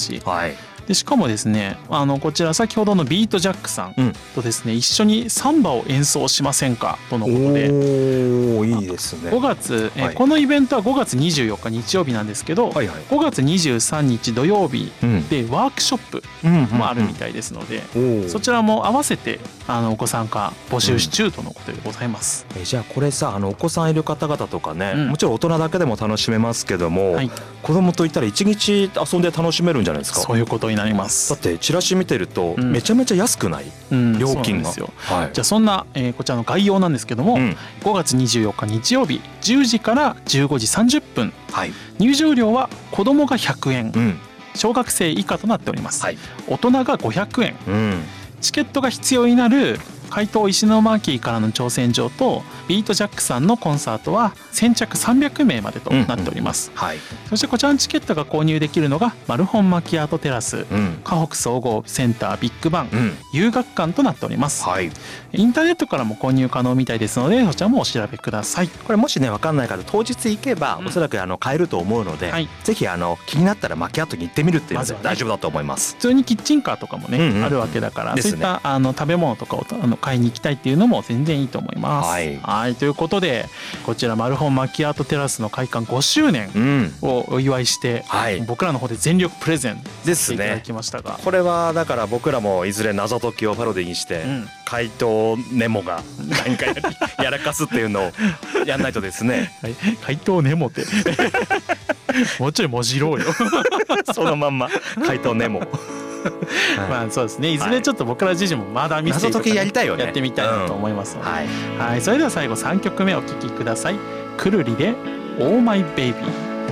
し、 はい、 でしかもですねこちら先ほどのビートジャックさんとですね、一緒にサンバを演奏しませんかとのことで、 おいいですね。 5月、 はい、 このイベントは5月24日日曜日なんですけど、 はいはい、 5月23日土曜日でワークショップもあるみたいですので、そちらも合わせてご参加募集中とのことでございます。 じゃあこれさお子さんいる方々とかね、もちろん大人だけでも楽しめますけども、はい、子供といったら1日遊んで楽しめるんじゃないですか。 そういうことになります。 だってチラシ見てるとめちゃめちゃ安くない、料金が。 はい、じゃあそんな、こちらの概要なんですけども、5月24日日曜日10時から15時30分、はい、入場料は子供が100円、小学生以下となっております。はい、大人が500円、チケットが必要になる怪盗石巻からの挑戦状とビートジャックさんのコンサートは先着300名までとなっております。そしてこちらのチケットが購入できるのがマルホンマキアートテラス、河北総合センタービッグバン、遊学館となっております。はい、インターネットからも購入可能みたいですので、そちらもお調べください。 これもしね分かんない方当日行けばおそらく買えると思うので、ぜひ気になったらマキアートに行ってみるっていうので大丈夫だと思います。 普通にキッチンカーとかもねあるわけだから、そういった食べ物とかを買いに行きたいっていうのも全然いいと思います。はい、ということでこちらマルホンマキアートテラスの開館5周年をお祝いして、僕らの方で全力プレゼンしていただきましたが、 これはだから僕らもいずれ謎解きをパロディにして、怪盗ネモが何かやらかすっていうのをやんないとですね。 怪盗ネモってもうちょいもじろうよそのまんま怪盗ネモまあそうですね、いずれちょっと僕ら自身もマーダーミステリーとか、 やりたいよね、 やってみたいなと思いますので、はい、それでは最後3曲目お聴きください。くるりで Oh My Baby。